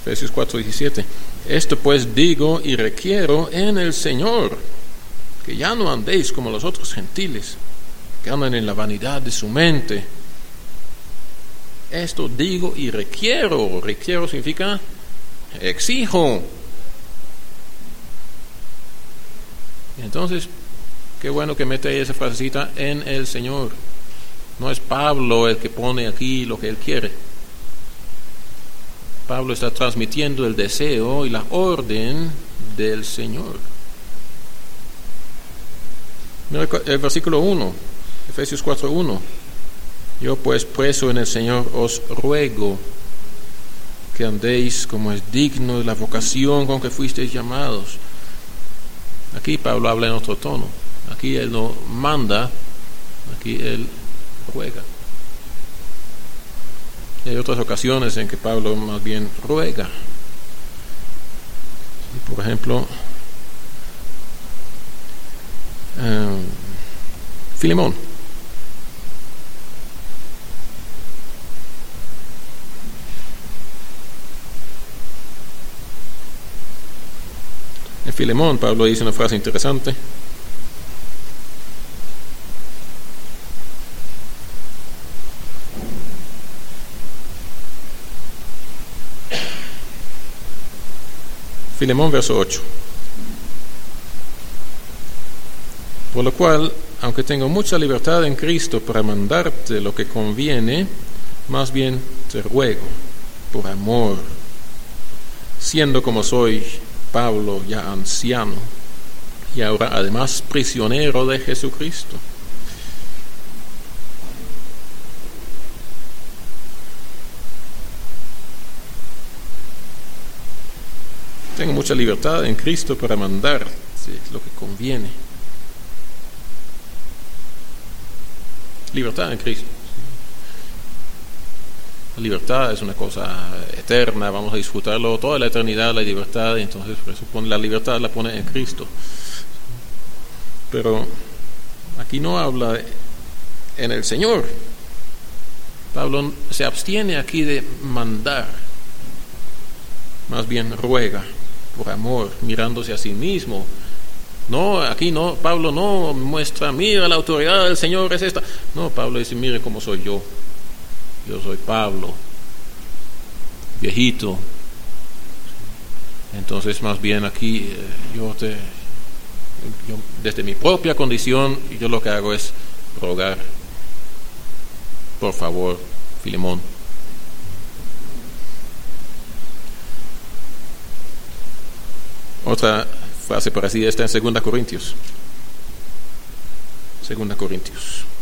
Efesios 4:17. Esto pues digo y requiero en el Señor, que ya no andéis como los otros gentiles, que andan en la vanidad de su mente. Esto digo y requiero. Requiero significa exijo. Entonces, qué bueno que mete ahí esa frasecita, en el Señor. No es Pablo el que pone aquí lo que él quiere. Pablo está transmitiendo el deseo y la orden del Señor. Mira el versículo 1, Efesios 4:1. Yo pues preso en el Señor os ruego que andéis como es digno de la vocación con que fuisteis llamados. Aquí Pablo habla en otro tono. Aquí él no manda, aquí él ruega. Y hay otras ocasiones en que Pablo más bien ruega. Por ejemplo, Filemón. En Filemón, Pablo dice una frase interesante. Filemón, verso 8. Por lo cual, aunque tengo mucha libertad en Cristo para mandarte lo que conviene, más bien te ruego, por amor, siendo como soy Pablo, ya anciano, y ahora además prisionero de Jesucristo. Tengo mucha libertad en Cristo para mandar lo que conviene. Libertad en Cristo. La libertad es una cosa eterna, vamos a disfrutarlo toda la eternidad, la libertad, y entonces presupone la libertad la pone en Cristo. Pero aquí no habla en el Señor. Pablo se abstiene aquí de mandar, más bien ruega por amor, mirándose a sí mismo. No, aquí no, Pablo no muestra, mira, la autoridad del Señor es esta. No, Pablo dice, mire cómo soy yo. Yo soy Pablo, viejito. Entonces, más bien aquí, yo desde mi propia condición, yo lo que hago es rogar, por favor, Filemón. Otra frase parecida está en 2 Corintios. 2 Corintios.